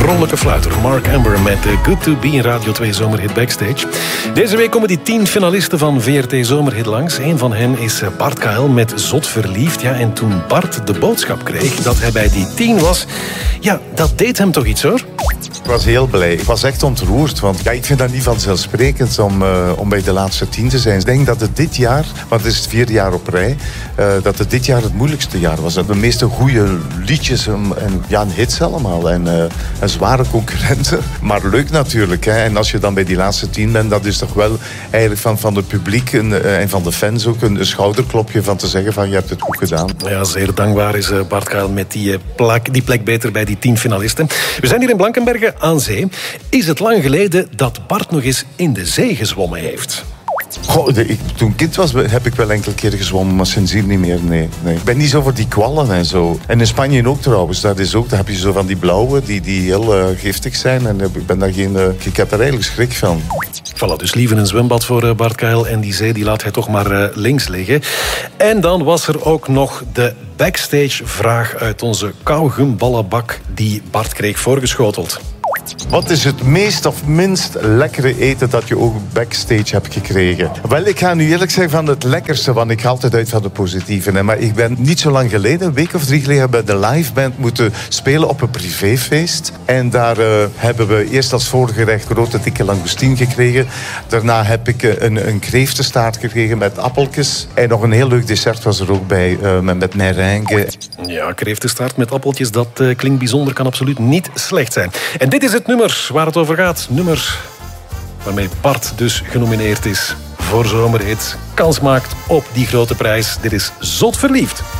vrolijke fluiter Mark Amber met Good To Be in Radio 2 Zomerhit Backstage. Deze week komen die 10 finalisten van VRT Zomerhit langs. Een van hen is Bart Kael met Zot Verliefd. Ja, en toen Bart de boodschap kreeg dat hij bij die 10 was, ja, dat deed hem toch iets, hoor? Ik was heel blij. Ik was echt ontroerd. Want ja, ik vind dat niet vanzelfsprekend om bij de laatste 10 te zijn. Ik denk dat het dit jaar, want het is het 4e jaar op rij, dat het dit jaar het moeilijkste jaar was. De meeste goede liedjes en ja, hits allemaal. En zware concurrenten. Maar leuk natuurlijk. Hè. En als je dan bij die laatste 10 bent, dat is toch wel eigenlijk van het publiek en van de fans ook een schouderklopje van te zeggen van je hebt het goed gedaan. Ja, zeer dankbaar is Bart Kael met die plek beter bij die 10 finalisten. We zijn hier in Blankenberge aan zee. Is het lang geleden dat Bart nog eens in de zee gezwommen heeft? Goh, toen ik kind was, heb ik wel enkele keer gezwommen, maar sindsdien niet meer, nee. Ik ben niet zo voor die kwallen en zo. En in Spanje ook trouwens, daar heb je zo van die blauwe, die heel giftig zijn. En ik heb er eigenlijk schrik van. Voilà, dus liever een zwembad voor Bart Kael. En die zee die laat hij toch maar links liggen. En dan was er ook nog de backstage-vraag uit onze kauwgumballenbak die Bart kreeg voorgeschoteld. Wat is het meest of minst lekkere eten dat je ook backstage hebt gekregen? Wel, ik ga nu eerlijk zeggen van het lekkerste, want ik ga altijd uit van de positieve. Maar ik ben niet zo lang geleden, een week of 3 geleden, bij de liveband moeten spelen op een privéfeest. En daar hebben we eerst als voorgerecht grote dikke langoustine gekregen. Daarna heb ik een kreeftenstaart gekregen met appeltjes. En nog een heel leuk dessert was er ook bij, met meringue. Ja, kreeftenstaart met appeltjes, dat klinkt bijzonder, kan absoluut niet slecht zijn. En dit is het nummer waar het over gaat. Nummer waarmee Bart dus genomineerd is voor Zomerhit. Kans maakt op die grote prijs. Dit is Zot Verliefd.